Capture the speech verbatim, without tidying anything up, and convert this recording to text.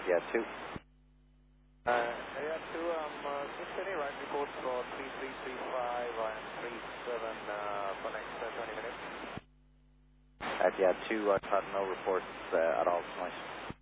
Etihad two. Uh, Etihad two, I'm uh, just getting right reports for three three three five and three seven uh, for next uh, twenty minutes. Etihad two, I've had no reports uh, at all tonight.